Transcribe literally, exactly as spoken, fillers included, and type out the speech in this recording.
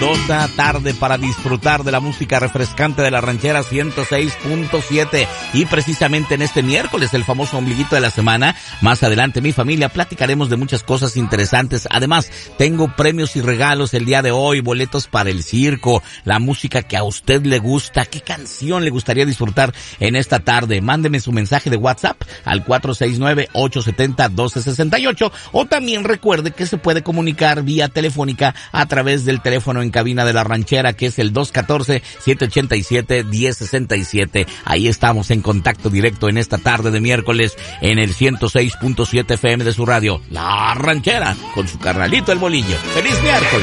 maravillosa tarde para disfrutar de la música refrescante de la ranchera ciento seis punto siete. Y precisamente en este miércoles, el famoso ombliguito de la semana, más adelante mi familia platicaremos de muchas cosas interesantes. Además, tengo premios y regalos el día de hoy, boletos para el circo, la música que a usted le gusta, qué canción le gustaría disfrutar en esta tarde. Mándeme su mensaje de WhatsApp al cuatro seis nueve, ocho siete cero, uno dos seis ocho, o también recuerde que se puede comunicar vía telefónica a través del teléfono en cabina de la ranchera, que es el dos uno cuatro, siete ocho siete, uno cero seis siete. Ahí estamos en contacto directo en esta tarde de miércoles en el ciento seis punto siete F M de su radio, La Ranchera, con su carnalito el Bolillo. ¡Feliz miércoles!